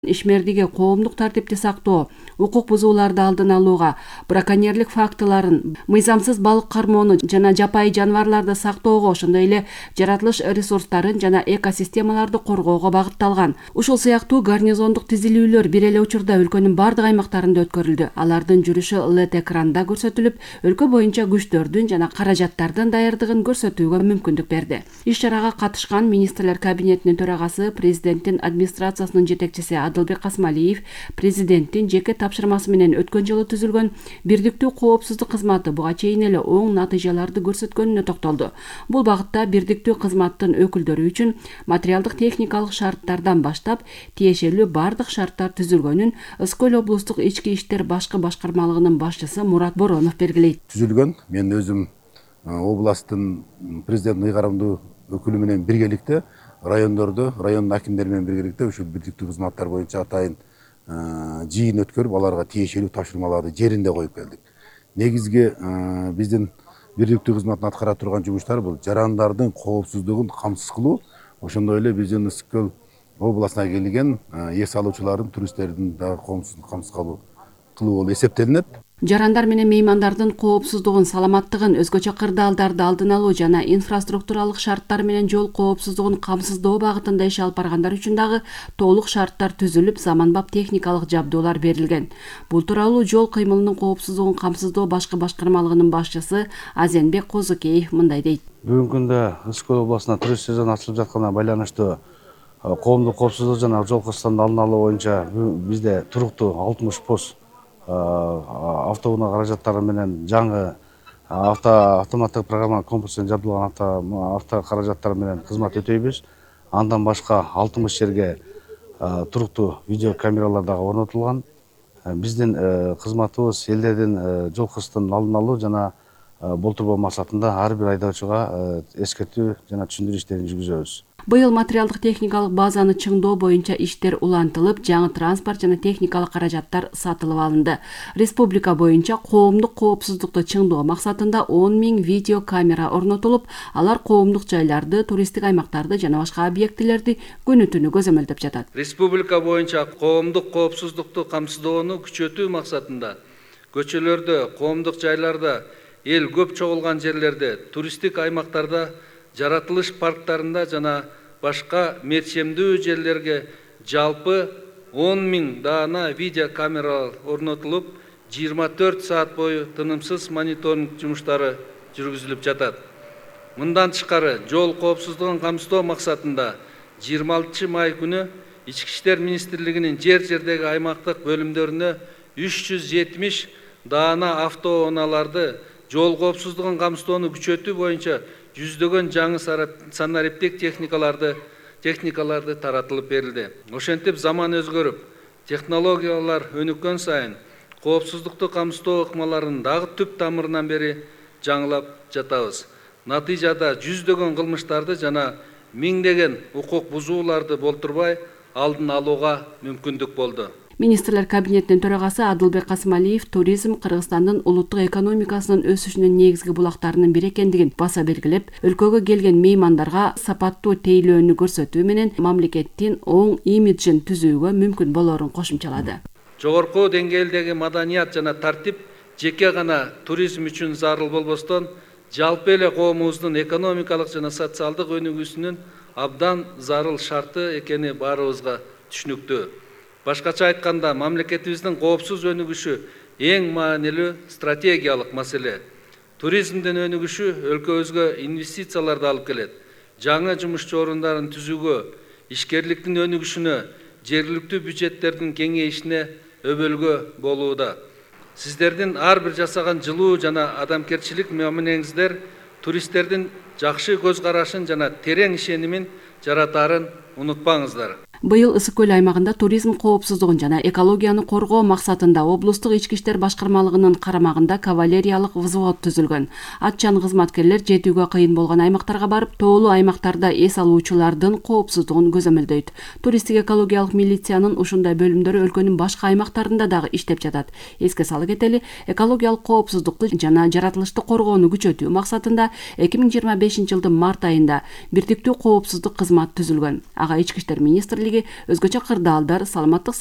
ишмердиги коомдук тартипти сактоо, укук бузууларды алдын алууга, браконьерлик фактыларын, мыйзамсыз балык кармоону жана жапайы жаныбарларды сактоого, ошондой эле жаратылыш ресурстарын жана экосистемаларды коргоого багытталган. Ушул сыяктуу гарнизондук тизилүүлөр бир эле учурда өлкөнүн бардык аймактарында өткөрүлдү. Алардын жүрүшү LED экранда көрсөтүлүп, өлкө боюнча күчтөрдүн жана каражаттардын даярдыгын көрсөтүүгө мүмкүндүк берди. Иш-чарага катышкан министрлер кабинетинин төрагасы, президенттин администрациясынын жетекчиси Адылбек Касмалиев президенттин жеке тапшырмасы менен өткөн жылы түзүлгөн бирдиктүү коопсуздук кызматы буга чейин эле оң натыйжаларды көрсөткөнүнө токтолду. Бул багытта бирдиктүү кызматтын өкүлдөрү үчүн материалдык техникалык шарттардан баштап тиешелүү бардык шарттар түзүлгөнүн Ысык-Көл облустук ички иштер башкы башкармалыгынын башчысы Мурат Боронов белгилейт. Түзүлгөн. Мен өзүм областтын президент ыйгарымдуу өкүлү менен биргеликте райондордо, райондун акимдери менен биргеликте ушул бирдиктүү кызматтар боюнча атайын жыйын өткөрүп, аларга тиешелүү тапшырмаларды жеринде коюп келдик. Негизги биздин бирдиктүү кызматтын аткара турган жумуштары бул жарандардын коопсуздугун камсыз кылуу, ошондой эле биздин Ысык-Көл областына келген эс алуучулардын, туристтердин дагы коопсуздугун камсыз кылуу болуп эсептелинет. Жарандар менен меймандардын коопсуздугун, саламаттыгын, өзгөчө кырдаалдарды алдын алуу жана инфраструктуралык шарттар менен жол коопсуздугун камсыздоо багытында иш алып баргандар үчүн дагы толук шарттар түзүлүп, заманбап техникалык жабдуулар берилген. Бул тууралуу жол кыймылынын коопсуздугун камсыздоо башкы башкармалыгынын башчысы Азенбек Козукеев мындай дейт. Бүгүнкү күндө Ысык-Көл областына турист сезон ачылып жатканына байланыштуу коомдук коопсуздук жана жол кырсыктардын алдын алуу боюнча бизде туруктуу 60 пост автоунаа каражаттары менен жаңы автоматтык программа комплекстен жабдылган авто каражаттары менен кызмат өтөйбүз. Андан башка 60 жерге туруктуу видео камералар дагы орнотулган. Биздин кызматыбыз элдердин жол кырсыктын алдын алуу жана болтурбоо максатында ар бир айдоочуга эскертүү жана түшүндүрүү иштерин жүргүзөбүз. Быйыл материалдык техникалык базаны чыңдоо боюнча иштер улантылып, жаңы транспорт жана техникалык каражаттар сатылып алынды. Республика боюнча коомдук коопсуздукту чыңдоо максатында 10 000 видео камера орнотулуп, алар коомдук жайларды, туристтик аймактарды жана башка объектилерди күнү түнү көзөмөлдөп жатат. Республика боюнча коомдук коопсуздукту камсыздоону күчөтүү максатында көчөлөрдө, коомдук жайларда, эл көп чогулган жерлерде, туристтик аймактарда, жаратылыш парктарында жана башка мерчемдүү жерлерге жалпы 10 000 даана видео камера орнотулуп, 24 саат бою тынымсыз мониторинг жумуштары жүргүзүлүп жатат. Мындан тышкары жол коопсуздугун камсыздоо максатында 26 май күнү Ички иштер министрлигинин жер-жердеги аймактык бөлүмдөрүнө 370 даана автоунааларды жол коопсуздугун камсыздоону күчөтүү боюнча жүздөгөн жаңы санариптик техникаларды таратылып берилди. Ошентип заман өзгөрүп, технологиялар өнүккөн сайын коопсуздукту камсыздоо ыкмаларын дагы түп тамырынан бери жаңылап жатабыз. Натыйжада жүздөгөн кылмыштарды жана миңдеген укук бузууларды болтурбай алдын алууга мүмкүндүк болду. Министрлер кабинетинин төрагасы Адылбек Касмалиев туризм Кыргызстандын улуттук экономикасынын өсүшүнүн негизги булактарынын бири экендигин баса белгилеп, өлкөгө келген меймандарга сапаттуу тейлөөнү көрсөтүү менен мамлекеттин оң имиджин түзүүгө мүмкүн болорун кошумчалады. Жогорку деңгээлдеги маданият жана тартип жеке гана туризм үчүн зарыл болбостон, жалпы эле коомубуздун экономикалык жана социалдык өнүгүүсүнүн абдан зарыл шарты экени баарыбызга түшүнүктүү. Башкача айтканда, мамлекетибиздин коопсуз өнүгүшү эң маанилүү стратегиялык маселе. Туризмдин өнүгүшү өлкөбүзгө инвестицияларды алып келет. Жаңы жумуш орундарын түзүүгө, ишкерликтин өнүгүшүнө, жергиликтүү бюджеттердин кеңейишине өбөлгө болууда. Сиздердин ар бир жасаган жылуу жана адамгерчилик мамилеңиздер туристтердин жакшы көз карашын жана терең ишенимин жаратарын унутпаңыздар. Быйыл Ысык-Көл аймагында туризм коопсуздугун жана экологияны коргоо максатында облустук ички иштер башкармалыгынын карамагында кавалериялык взвод түзүлгөн. Атчан кызматкерлер жетүүгө кыйын болгон аймактарга барып, тоолуу аймактарда эс алуучулардын коопсуздугун көзөмөлдөйт. Туристтик экологиялык милициянын ушундай бөлүмдөрү өлкөнүн башка аймактарында дагы иштеп жатат. Эске салып кетели, экологиялык коопсуздукту жана жаратылышты коргоону күчөтүү максатында 2025 жылдын март айында бирдиктүү коопсуздук кызмат түзүлгөн. Ага ички иштер министрлиги тиги өзгөчө кырдаалдар, саламаттык